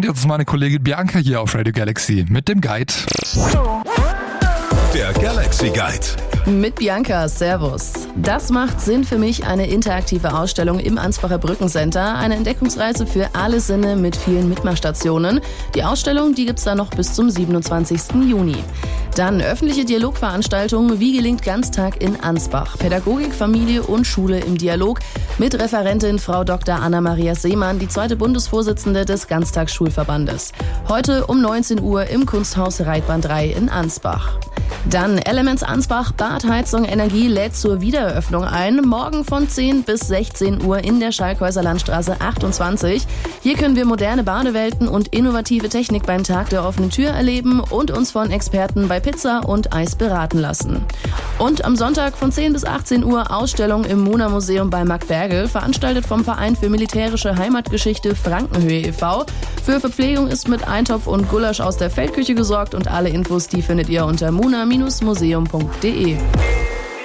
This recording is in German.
jetzt ist meine Kollegin Bianca hier auf Radio Galaxy mit dem Guide. Der Galaxy Guide. Mit Bianca, servus. Das macht Sinn für mich, eine interaktive Ausstellung im Ansbacher Brückencenter. Eine Entdeckungsreise für alle Sinne mit vielen Mitmachstationen. Die Ausstellung, die gibt's da noch bis zum 27. Juni. Dann öffentliche Dialogveranstaltungen. Wie gelingt Ganztag in Ansbach? Pädagogik, Familie und Schule im Dialog. Mit Referentin Frau Dr. Anna-Maria Seemann, die zweite Bundesvorsitzende des Ganztagsschulverbandes. Heute um 19 Uhr im Kunsthaus Reitbahn 3 in Ansbach. Dann Elements Ansbach, Badheizung Energie lädt zur Wiedereröffnung ein. Morgen von 10 bis 16 Uhr in der Schalkhäuser Landstraße 28. Hier können wir moderne Badewelten und innovative Technik beim Tag der offenen Tür erleben und uns von Experten bei Pizza und Eis beraten lassen. Und am Sonntag von 10 bis 18 Uhr Ausstellung im Muna-Museum bei Mark Bergel, veranstaltet vom Verein für militärische Heimatgeschichte Frankenhöhe e.V. Für Verpflegung ist mit Eintopf und Gulasch aus der Feldküche gesorgt und alle Infos, die findet ihr unter muna-museum.de.